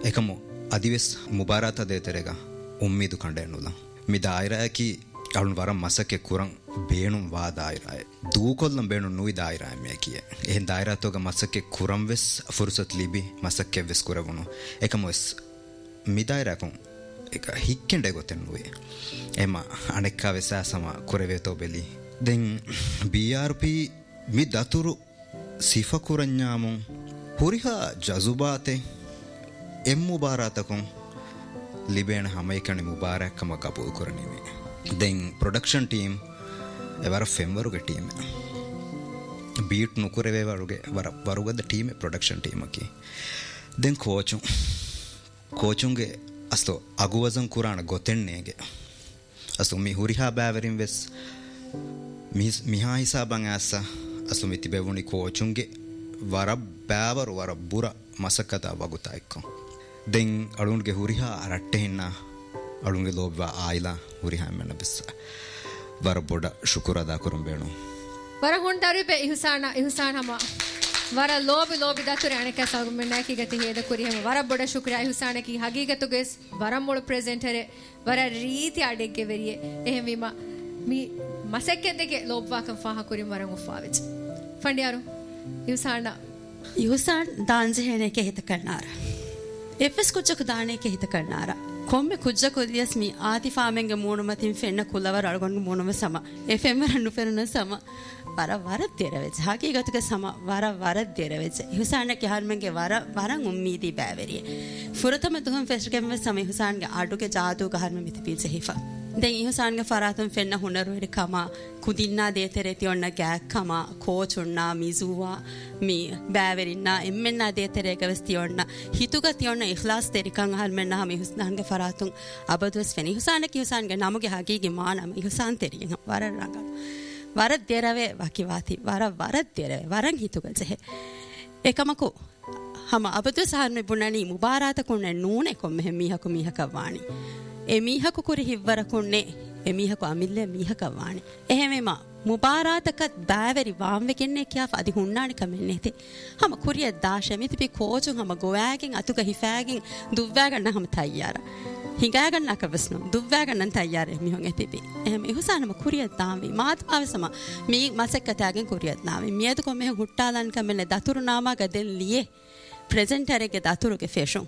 එකම අදිවෙස් මුබාරාත දේතරේග උම්මීදු කණ්ඩයනුලා මි දායිරාකි අලුන් වරම් මසකේ කුරන් බේනුම් වා දායිරාය දූකොල්ලම් බේනු නුයි දායිරාය මේ කිය එහෙන් දායිරාතෝග මසකේ කුරම් වෙස් ෆුර්සත් ලිබි මසකේ වෙස් කුරවුණු එකම වෙස් මි දායිරාකුන් එක හික්කෙන්ඩ ගොතෙන් නුවේ එම අනෙක්කා වෙසා සම කුරවේතෝ බෙලි දැන් BRP මි දතුරු සිෆ කුරඤ්ඤාමුන් පුරිහා ජසුබාතේ එම් මුබාරාතකුන් ලිබේන හැම එකනි මුබාරක්කම කපුල් කරන්නේ දැන් production team එවර ෆෙම්වරුගේ team beat නුකුරවේ වරුගද team production team එකේ දැන් කෝචුන්ගේ අස්තෝ අගුවසන් කුරාන ගොතෙන්නේගේ අස්තෝ මි හුරිහා බෑවරින් වෙස් මිහා හිසාබන් ඇස්ස අස්තෝ මිති බෙවුනි කෝචුන්ගේ වර බෑවර වර බුර මසකතා වගුතා එක්කෝ දැන් අලුන්ගේ හුරිහා රට්ටෙහින්න අලුන්ගේ ලෝබවා ආයිලා හුරිහා මෙන්න බස් වර බොඩ ශුක්‍ර අදා කරුම් බේනෝ වර හොන්ටරිපෙ ඉහුසාන හම වර ලෝබි දතුර අනක සගුමෙන්න කි ගති හේද කුරිහම වර බොඩ ශුක්‍ර ඉහුසාන කි හගීගතුගෙස් වර මොළ ප්‍රෙසෙන්ටරේ වර රීති අඩෙක්ගේ වෙරියේ එහෙම වීම මි මසෙක්කෙ දෙකේ ලෝබවාකම් ෆාහ කුරිම වරන් උෆාවෙච් ෆණ්ඩියාරු ඉහුසාන දාන්ජහේනේක හිත කරනාර එෆස් කුච්චක දානේක හිත කරනාර කොම්මೆ ಕುಜ್ಜ ಕೊದಿಯಸ್ ಮಿ ಆತಿಫಾಮೆಂಗೆ ಮೂಣು ಮತಿಂ ಫೆನ್ನ ಕುಲವರ ಅಳಗೊಂಡು ಮೂಣುಮ ಸಮ ಎಫೆಮ್ ರನ್ನು ಫೆರನ ಸಮ ವರ ತೆರವೆಜ್ ಹಾಗೆ ಗತುಗೆ ಸಮ ವರ ತೆರವೆಜ್ ಹುಸಾನಕ್ಕೆ ಹಾರ್ಮೆಂಗೆ ವರ ಉಮ್ಮೀದಿ ಬ್ಯಾವೆರಿ ಫುರತಮ ತುಹಂ ಫೆಸ್ಟ್ಗೆಮ್ ಸಮ ಹುಸಾನ್ಗೆ ಆಡುಗೆ ಜಾದು ಗಹರ್ಮ ಮಿತಿ ಪೀಚೆ ಹಿಫಾ දැන් ඉහුසාන්ගේ ෆරාතම් ෆෙන්න හුනරුවෙරි කම කුදින්නා දේතරේති ඔන්න ගෑක් කම කෝචුන්නා මිසුවා මි බෑවරින්නා එම්මෙන්නා දේතරේක වෙස්ති ඔන්න හිතුගති ඔන්න ඉඛලාස් තෙරිකන් හල්මෙන්නා මි හුස්නාන්ගේ ෆරාතුන් අබදුස් ෆෙනි ඉහුසාන්ගේ ඉහුසාන්ගේ නමුගේ හගීගේ මානම ඉහුසාන් තෙරියන් වරරංග වර දෙරවේ වකිවාති වර දෙරවේ වරන් හිතුගජෙ එකමකෝ හම අබදුස් හල්මෙ බුණනි මුබාරාත කුන්නේ නූනේ කොම්මෙ මීහකු මීහකවාණි එමීහකු කුරි හිවරකුන්නේ එමීහකු අමිල්ල මීහකවාණි එහෙමෙම මුබාරාතකත් බෑවරි වාම්වෙකෙන්නේ කියා අදි හුන්නානි කමෙන්නේති හම කුරිය දාශ මිතිපි කෝචුන් හම ගෝයාගෙන් අතුක හිෆෑගෙන් දුව්වා ගන්න හම තයාර හිඟා ගන්න කවස්නො දුව්වා ගන්න තයාර මිහොන් එතිපි එහෙම ඉහුසානම කුරිය දාමි මාත් ආවසම මී මසෙක්කතාගෙන් කුරියත් නාමි මියද කොමෙ හුට්ටාලන් කමෙන්නේ දතුරු නාමා ගදෙන් ලියේ ප්‍රෙසෙන්ටරගේ දතුරුගේ ෆේෂන්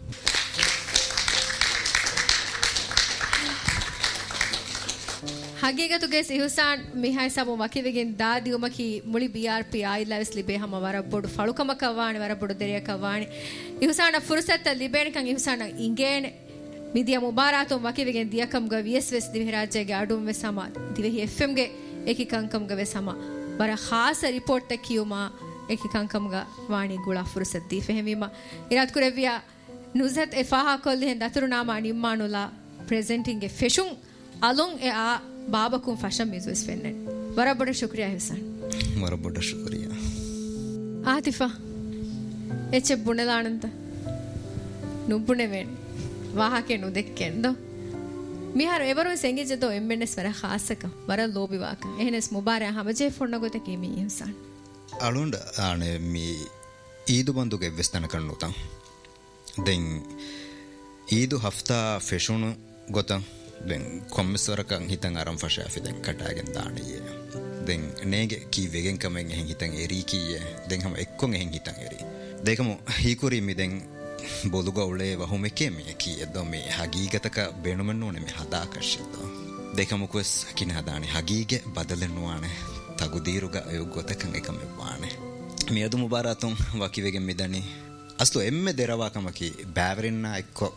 ಹಗೀಗತುಗೆ ಇಹುಸಾನ್ ಮಿಹಾಯ್ ಸಬು ಮಕಿವೆಗೆನ್ ದಾದಿ ಉಮಕಿ ಮುಳಿ BRP ಐಲೈವ್ಸ್ ಲಿಬೆ ಹಮ ವರ ಬೊಡು ಫಳುಕಮ ಕವಾಣಿ ವರ ಬೊಡು ದೆರಿಯ ಕವಾಣಿ ಇಹುಸಾನ ಫುರ್ಸತ್ ಲಿಬೆನ್ ಕಂ ಇಹುಸಾನ ಇಂಗೇನೆ ಮಿದಿಯ ಮುಬಾರಾತು ಮಕಿವೆಗೆನ್ ದಿಯಕಂ ಗ VSS ದಿವೆ ರಾಜ್ಯಗೆ ಅಡುಂ ವೆ ಸಮ ದಿವೆ FM ಗೆ ಏಕಿ ಕಂಕಂ ಗ ವೆ ಸಮ ವರ ಖಾಸ ರಿಪೋರ್ಟ್ ತಕಿಯುಮಾ ಏಕಿ ಕಂಕಂ ಗ ವಾಣಿ ಗುಳಾ ಫುರ್ಸತ್ ದಿ ಫೆಹಮಿಮ ಇರಾತ್ ಕುರೆವಿಯ ನುಜತ್ ಎಫಾಹಾ ಕೊಲ್ಲಿ ಹೆನ್ ದತರು ನಾಮ ನಿಮ್ಮಾನುಲಾ ಪ್ರೆಸೆಂಟಿಂಗ್ ಗೆ ಫೆಶುಂ ಅಲುಂ ಎ ಆ ಬಾಬಕುಂ ಫಶಂ ಮಿಜುಸ್ ಫೆನ್ನೆ ವರಬಡ ಶುಕ್ರಿಯಾ ಹುಸೈನ್ ವರಬಡ ಶುಕ್ರಿಯಾ ಆತಿಫಾ ಎಚೆ ಬುಣೆಲಾನಂತ ನುಬ್ಬುಣೆ ವೇಣ್ ವಾಹಕೆ ನುದೆಕ್ಕೆಂದೋ මිහාර එවරු සෙංගිජදෝ එම්එන්එස් වර ખાસක වර ලෝබිවාක එහෙනස් මුබාරය හැමජේ ෆොන්නගොත කීමි ඉන්සන් අලුන්ඩ ආනේ මී ඊදු බන්දුගේ වෙස්තන කරනුතන් දෙන් ඊදු හෆ්තා ෆෙෂුණු ගොතන් දැන් කොම්මසරකන් හිතන් ආරම් ෆෂාෆි දැන් කටාගෙන දාණියේ දැන් නේගේ කී වෙගෙන් කමෙන් එහෙන් හිතන් එරි කීයේ දැන් හැම එක්කොන් එහෙන් හිතන් එරි දෙකම හීකුරි මි දැන් බොලුග උලේ වහුමකේ මේ කීයදෝ මේ හගීගතක බේනුමන් ඕනේ මේ හදාකෂ්‍යදෝ දෙකම කුස් කින හදානේ හගීගේ බදලෙන්වානේ තගුදීරුග අයුගතකන් එකම වානේ මියදු මුබාරතුන් වකිවෙගෙන් මිදනි අස්තු එම්මෙ දෙරවාකමකි බෑවරින්නා එක්කෝ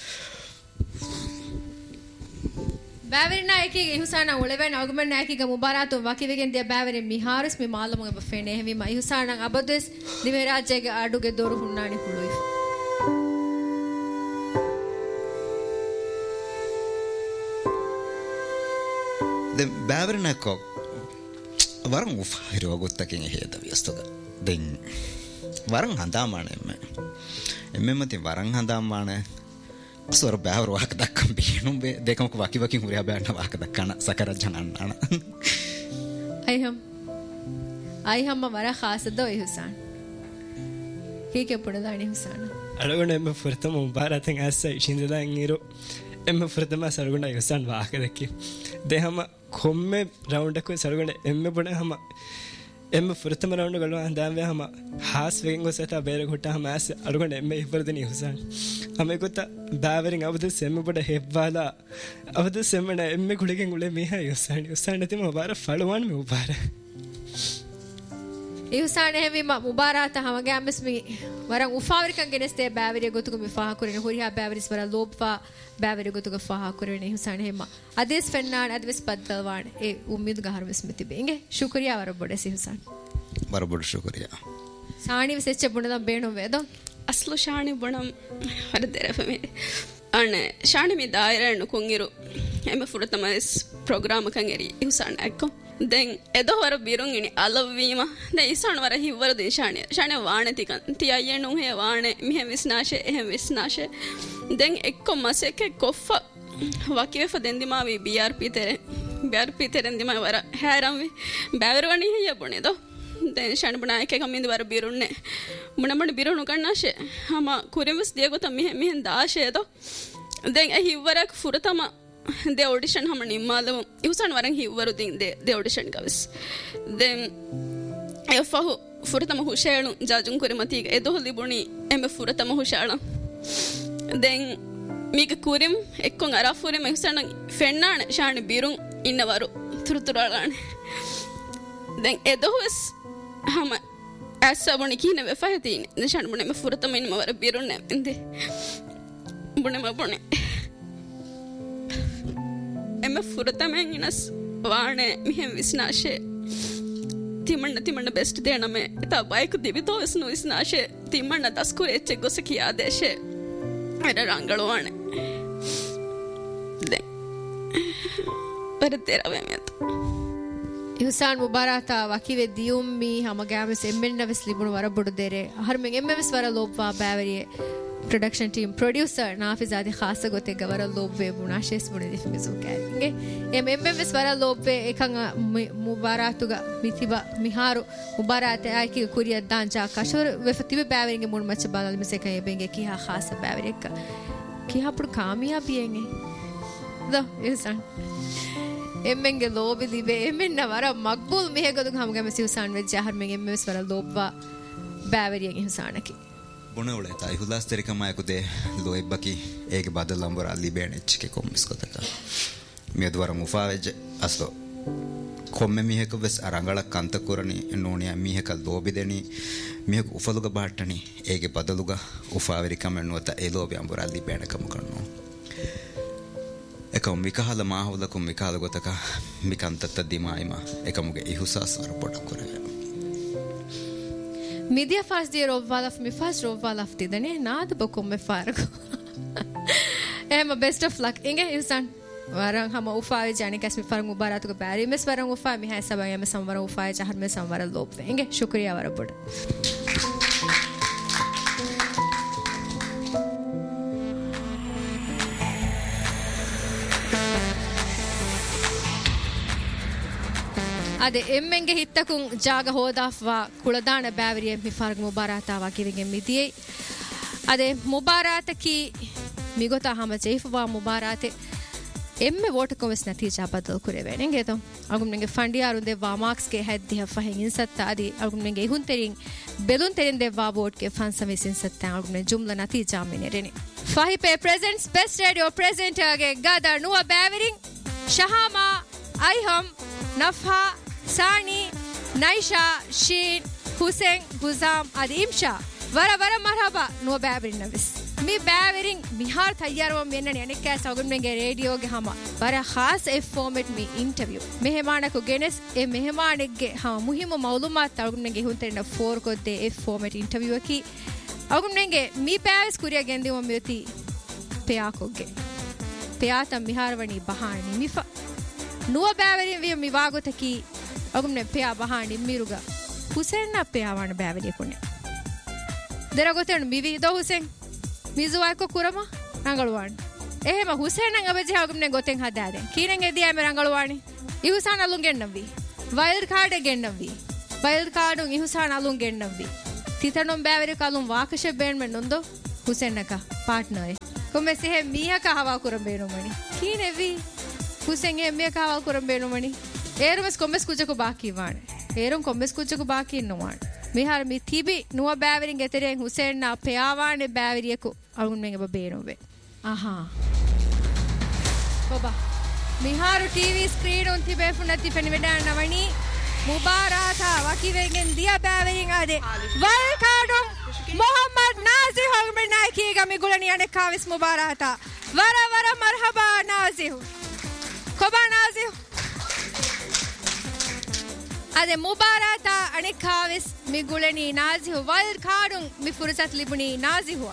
බෑවරිනා එකේ ඉහුසානා උලෙවෙන් අගමන් නැකීගේ මුබාරතු වකිවෙගෙන් දිය බෑවරින් මිහාරස් මේ මාළමුගේ බෆේනේ එහෙම ඉහුසානා අබදෙස් දිවේ රාජ්‍යයේ ආඩුගේ දොරු හුන්නානි හුළුයි ද බෑවරිනා කෝ වරන් උෆාරිව ගොත්තකින් හේත විස්තක දෙන් වරන් හඳාමානේ එම්මෙමති වරන් හඳාමානේ සොර බෑවර වාක දක්කම් බීනුම් බේ දෙකම වකිවකින් උරියා බෑන්න වාක දක්කන සකරජනන්න අයිහම් වර ખાસ දෝ ඉහුසාන් කීකේ පුඩදානි හුසාන අලගොන එම ෆුරතම මුබාරතෙන් ඇස්සයි ශින්දලා ඉරු එම ෆුරතම සරගොන යසන් වාකදකි දෙහම කොම්මේ රවුන්ඩ් එක සරගොන එම බොන හම එම ෆුරතම රවුන්ඩ් ගලවා හඳාවේ හම හාස් වෙන් ගොසත බේර කොට හම ඇස් අලගොන එම ඉපරදෙනි හුසන් හම එකොත බෑවරින් අවද සෙම බොඩ හෙබ්වාලා අවද සෙමන එම කුලගෙන් උලේ මෙහ යසන් යසන් නැතිම මුබාර ෆලවන් මේ මුබාර ඉහුසාන හැවි මුබාරාත හමගෑම්ස්මි වරන් උෆාවරිකන් ගෙනස්තේ බෑවරිය ගොතුක මිෆාහ කුරෙන හොරියා බෑවරිස් වර ලෝප්වා බෑවරිය ගොතුක ෆාහ කුරෙන ඉහුසාන හැම අදෙස් ෆෙන්නාන් අදවිස් පද්දල්වාන ඒ උම්මීද් ගහරවිස් මිතිබේ ඉංගේ ಶುಕ್ರಿಯಾ වර බොඩ ඉහුසාන වර බොඩ ಶುಕ್ರಿಯಾ ಸಾಣಿ ವಿಸೆಚ್ಚ ಬುಣದ ಬೇಣು ವೇದೋ ಅಸ್ಲು ಶಾಣಿ ಬುಣಂ ಹರ ದೆರಫಮೆ ಅಣ್ಣ ಶಾಣಿ ಮಿ ದಾಯರಣ್ಣು ಕುಂಗಿರು ಎಮ್ಮೆ ಫುರತಮಸ್ ಪ್ರೋಗ್ರಾಮ್ ಕಂಗೆರಿ ಇಹುಸಾಣ ಅಕ್ಕೋ ದೆನ್ ಎದೋ ವರ ಬಿರುಂ ಇನಿ ಅಲವ್ವೀಮ ದೆ ಇಸಾಣ ವರ ಹಿವ್ವರ ದೆ ಶಾಣೆ ವಾಣೆ ತಿಕನ್ ತಿ ಅಯ್ಯಣ್ಣು ಹೆ ವಾಣೆ ಮಿಹೆ ವಿಸ್ನಾಶೆ ಎಹೆ ವಿಸ್ನಾಶೆ ದೆನ್ ಎಕ್ಕೊ ಮಸೆಕೆ ಕೊಫ್ಫ ವಕಿವೆಫ ದೆಂದಿಮಾವಿ ಬಿಆರ್ಪಿ ತೆರೆಂದಿಮಾ ವರ ಹ್ಯಾರಂವಿ ಬ್ಯಾವರವಣಿ ಹೆಯ್ಯ ಬುಣೆದೋ දැන් ෂණ බණායක කමින්ද වර බිරුන්නේ මුණමණ බිරුණු කන්නාෂේ හම කුරෙමස් දියගොත මිහෙන් දාෂේද දැන් එ හිවරක් ෆුරතම ದೆ ಆಡಿಷನ್ ಹಮ ನಿಮ್ಮಾದವ ಇವುಸಣ ವರಂಗ್ ಹಿವರು ದಿನ್ ದೆ audition ಕವಿಸ್ then ಎಫಹು ಫುರತಮ ಹುಶೇಳು ಜಾಜುಂ ಕುರಿಮತಿಗ ಎದೋ ಲಿಬುಣಿ ಎಮೆ ಫುರತಮ ಹುಶಾಳ then ಮೀಗ ಕುರಿಂ ಎಕ್ಕೊಂ ಅರಾಫುರಿಮ ಇವುಸಣ ಫೆಣ್ಣಾಣ Shani ಬಿರುಂ ಇನ್ನವರು ತುರುತುರಾಳಾಣ then ಎದೋಸ್ ಹಮ ඇස්සබුණ කීන වෙෆහතින නිශාන බුණෙම ෆුරතම ඉන්නම වර බිරුන්නේ ඉන්දේ බුණෙම බුණේ එම ෆුරතමෙන් ඉනස් වාණේ මිහෙන් විස්නාෂේ තිමන්න බෙස්ට් දෙනම තා බයික් දිවිතෝ විස්නු විස්නාෂේ තිමන්න දස්කු එච්ච ගොස කියා දේශේ අර රංගලවානේ දැන් පෙරතේරවෙ මෙත ඉහුසාන් මුබාරාතා වකිවේ දියුම්මි හමගෑමස් එම්මෙන්නවස් ලිබුණු වර බොඩු දෙරේ හර්මෙන් එම්මෙවස් වර ලෝබ්වා බෑවරියේ ප්‍රොඩක්ෂන් ටීම් ප්‍රොඩියුසර් නාෆිසාදි ખાસ ගොතේ ගවර ලෝබ්වේ බුනාෂෙස් බුනේ දිෆිමිසු කෑන්ගේ එම්මෙවස් වර ලෝබ්වේ එකං මුබාරාතුග මිතිබ මිහාරු මුබාරාතා ආකි කුරිය දාංජා කෂොර වෙෆතිබ බෑවරිගේ මුණ මච්ච බාලල් මෙසේකේ බෙන්ගේ කිහා ખાસ බෑවරියක කිහා පුඩු කාමියාබියෙන්ගේ දෝ ඉහුසාන් එම්මෙන්ගේ ලෝබි ලිබේ එම්මෙන්න වර මක්බූල් මෙහෙගොදු හමගම සිවසාන් වෙච්ච හර්මෙන් එම්මෙස් වර ලෝබ්වා බෑවරියෙන් ඉහුසානකි ಬುಣವಳೆ ತಾಯಿ ಹುಲಾಸ್ತರಿಕಮಾಯಕುದೆ ಲೋಯಿಬ್ಬಕಿ ಏಗೆ ಬದಲಂಬರ ಲಿಬೇಣ ಎಚ್ಚಿಕೆ ಕೊಮ್ಮಿಸ್ಕೊತಕ ಮೇದ್ವರ ಮುಫಾವೆಜ್ ಅಸ್ಲೋ ಕೊಮ್ಮೆ ಮೀಹಕ ವೆಸ್ ಅರಂಗಳ ಕಂತಕುರನಿ ನೋಣಿಯ ಮೀಹಕ ಲೋಬಿದೆನಿ ಮೀಹಕ ಉಫಲುಗ ಬಾಟನಿ ಏಗೆ ಬದಲುಗ ಉಫಾವೆರಿಕಮ ಎನ್ನುವತ ಎ ಲೋಬಿ ಅಂಬರ ಲಿಬೇಣ ಕಮಕಣ್ಣು එකම මිකහල මාහවලකුම් මිකාල ගොතක මිකන්තත්ත දිමායිම එකමුගේ ඉහුසාස් වර පොඩක් කරේ Media fast dia rovvalaf mi fast rovvalaf tidane naad bokum me fargo ema best of luck inge isan warang hama ufawe jani kas mi fargo mubarat ko bari mes warang ufa mi hai sabay me samwara ufawe jahar me samwara lob inge shukriya wara bod ade emmenge hittakun jaaga hodafwa kuladana bæveriye mi farg mubarata wa kivige midiyei ade mubarata ki migota hama jeifwa mubarate emme vote komes natija badal kureve nenge to agum nenge fandiyaru de wa marks ke heddi hafa hen insatta adi agum nenge ihun terin belun terin de wa vote ke fan samis insatta agum ne jumla natija menereni fahipe presents best radio presenter ge gada nuwa bæverin shahama aiham nafha Sani, Naisha, Sheen, Hussein, Guzam, Adi Imsha. Vara marhaba, no bæverin navis. Mi bæverin mihar thayyarwa menna yanikka sagunmenge radio ge hama. Vara khas e format mi interview. Mehmana ko genes e mehmanegge hama muhim mawlumat sagunmenge hunterina for kodde e format interview ki. Agunmenge mi bæves kuriya gendiwa meti peya kogge. Peyata miharwani bahani mifa. Nuwa bæverin vi mi wagotaki agumne peya bahani miruga Hussein na peya wana bæveriye kunne dera goten mivi do Hussein mizuwa ko kurama rangaluwan ehema Hussein nang abeje agumne goten hadade kinen ediya me rangaluwani ihusan alun gennamvi wild card gennamvi wild card un ihusan alun gennamvi titanom bæveri kalun wakashe ben men nondo Hussain ನಕ partner ಕೊಮ್ಮೆ ಸಿಹೆ ಮೀಹಕ ಹವಾ ಕುರಂಬೇನು ಮಣಿ ಕೀನೆವಿ ಹುಸೇನ್ ಎಮ್ಮಿಯಕ ಹವಾ ಕುರಂಬೇನು ಮಣಿ ಏರುಮಸ್ ಕೊಮ್ಮೆಸ್ ಕುಚಕು ಬಾಕಿ ವಾಣೆ ಏರುಂ ಕೊಮ್ಮೆಸ್ ಕುಚಕು ಬಾಕಿ ಇನ್ನುವಾಣೆ මිහාර මි තිබි නුව බෑවරින් ගෙතරෙන් හුසේන්නා පෙයාවානේ බෑවරියකු අලුන් මෙඟ බේනොවේ ආහා බබා මිහාරු TV screen උන් තිබේ ෆුනති පෙනි වෙඩාන නවණි මුබාරාතා වකිවෙගෙන් දියා බෑවරින් ආදේ වල් කාඩොම් මොහම්මද් නාසි හොල්මෙ නාකී ගමි ගුලනි අනේ කාවිස් මුබාරාතා වර මර්හබා නාසි කොබා නාසි අද මුබාරාතා අනෙකාවිස් මිගුලනී නාසිහු වල් කාඩුන් මි ෆුරසත් ලිබුණී නාසිහු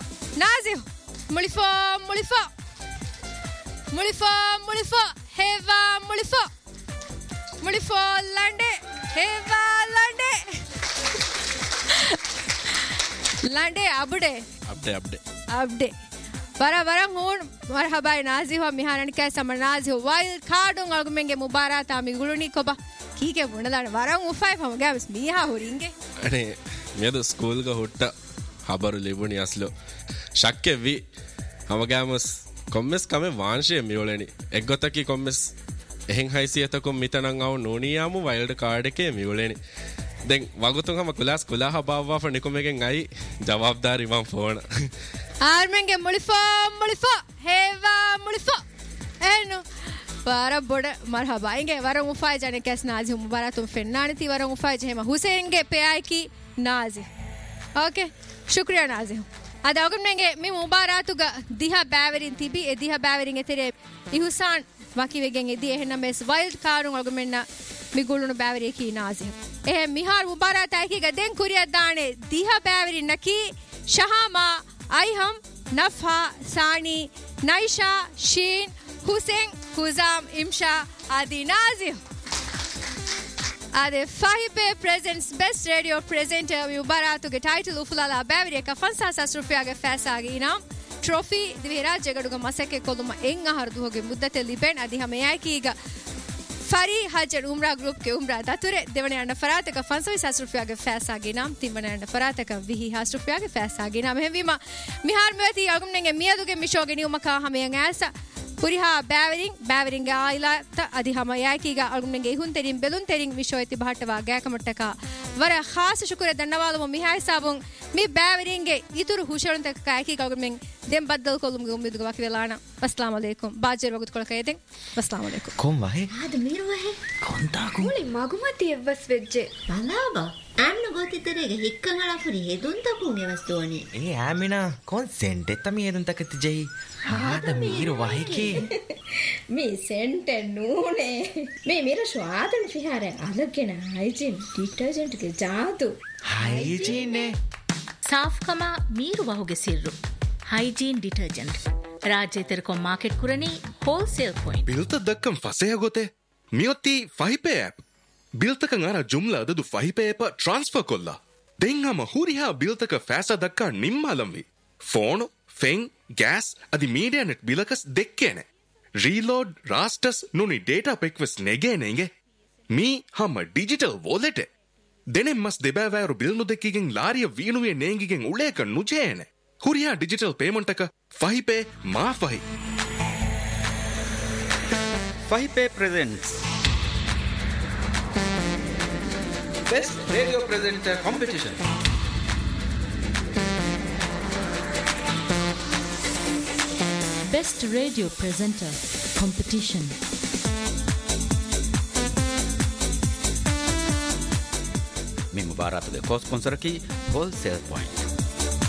මුලිෆෝ හේවා මුලිෆෝ ලන්ඩේ හේවා ලන්ඩේ අබ්ඩේ වරන් හෝන් මර්හබයි නාසිහු මිහාරනිකයි සම නාසිහු වල් කාඩුන් අගුමෙන්ගේ මුබාරාතා මිගුලනී කොබා කීකේ වුණදාන වරන් උෆයි පම ගෑස් මීහා හොරින්ගේ අනේ මෙද ස්කූල් ಗ ಹುಟ್ಟ ಹಬರು ಲಿಬುನಿ ಅಸ್ಲು ಶಕ್ಕೆವಿ ಹಮಗಾಮಸ್ ಕೊಮ್ಮೆಸ್ ಕಮೆ ವಾಂಶೆ ಮಿಯೋಳೆನಿ ಎಗ್ಗೊತಕಿ ಕೊಮ್ಮೆಸ್ එහෙන් හයිසියතකොම් මිතනං අව නෝනියාමු වයිල්ඩ් කාඩ් එකේ මියුලෙනි දැන් වගුතුන් හම කුලාස් කුලා හබාවා ෆ නිකුමෙගෙන් අයි ජවාබ්දාරි මම් ෆෝන ආර්මෙන්ගේ මුලිෆෝ හේවා මුලිෆෝ එනු वारा बोड मरहबा इंगे वारा उफाय जाने कैस नाजी मुबारक तुम फिरनानी थी वारा उफाय जहेमा हुसैन के पे आई की नाजी ओके शुक्रिया नाजी अदा अगन मेंगे मी मुबारक दिहा बैवरिन थी भी ए दिहा बैवरिन तेरे इहुसान वाकी वेगेंगे दी एहना मेस वाइल्ड कारुं अगन मेन्ना मी गुलुन बैवरी की नाजी ए मिहार मुबारक ताई की गदें कुरिया दाने दिहा बैवरिन नकी शहामा आई हम नफा सानी नाइशा शीन हुसैन हुजाम इमशा आदि नाज़िह आदि फाहिबे प्रेजेंट्स बेस्ट रेडियो प्रेजेंटर मुबारक के टाइटल उफलाला बैवरिया का ₹50,000 के फैसा आगे इनाम ट्रॉफी दिविराज जगड़ुगा मसके कोलुमा एंगा हरदु होगे मुद्दते लिबेन आदि हमें आए कीगा फरी हजर उम्रा ग्रुप के उम्रा दातुरे देवने अंडा फराते का ₹50,000 के फैसा आगे इनाम तिमने अंडा फराते का ₹20,000 के फैसा आगे इनाम है विमा मिहार में थी अगम नेंगे मियादु के मिशोगे न्यू मका हमें ऐसा पुरिहा बैवरिंग आइला त अधि हम याकीगा अगुनेंगे हुन तेरिन बेलुन तेरिन विषयति भाटवा गैकमटका वर खास शुक्र धन्यवाद मिहाय साबुं मी बैवरिंगे इतुरु हुशरन तक कायकीगा अगुमें देम बदल कोलुम उम्मीद वाकी वेलाना अस्सलाम वालेकुम बाजर वगत कोल कयदें अस्सलाम वालेकुम कोम वाहे आद मीर वाहे कोंताकु मुली मगुमती एवस वेज्जे බලාබා අන්න ගොතිතරේගේ හික්කංගලා ෆරි හෙදුන් තකුන්ගේ වස්තුවනේ ए आमिना कौन सेंटे तमी हेदुन तकत जई आद मीर वाहे के मी सेंटे नूने मी मेरा स्वादन फिहारे अलगेना हाइजीन डिटर्जेंट के जादू हाइजीन ने ಸಾಫ್ಕಮಾ ಮೀರು ವಹುಗೆ ಸಿರ್ರು ಹೈಜೀನ್ ಡಿಟರ್ಜೆಂಟ್ ರಾಜ್ಯ ತೆರಕೊ ಮಾರ್ಕೆಟ್ ಕುರನಿ ಹೋಲ್ಸೇಲ್ ಪಾಯಿಂಟ್ ಬಿಲ್ತ ದಕ್ಕಂ ಫಸೆಯ ಗೊತೆ ಮಿಯೊತ್ತಿ ಫೈಪೇ ಆಪ್ ಬಿಲ್ತಕಂ ಅರ ಜುಮ್ಲಾ ಅದದು ಫೈಪೇ ಆಪ್ ಟ್ರಾನ್ಸ್ಫರ್ ಕೊಲ್ಲ ದೆಂಗಮ ಹುರಿಹಾ ಬಿಲ್ತಕ ಫಾಸ ದಕ್ಕ ನಿಮ್ಮಲಂವಿ ಫೋನ್ ಫೆಂಗ್ ಗ್ಯಾಸ್ ಅದಿ media net ಬಿಲಕಸ್ ದೆಕ್ಕೇನೆ reload ರಾಸ್ಟಸ್ ನುನಿ data ಪೆಕ್ವೆಸ್ ನೆಗೇನೆಂಗೆ me ಹಮ್ಮ digital wallet දෙනෙම් මස් දෙබෑවෑරු බිල්නු දෙකකින් ලාරිය වීනුවේ නේංගිගෙන් උලේක නුජේන හුරියා ඩිජිටල් පේමන්ට් එක ෆහිපේ මා ෆහි ෆහිපේ presents Best Radio Presenter Competition Best Radio Presenter Competition මේ මුබාරතුගේ කෝ ස්පොන්සර් කි Wholesale Point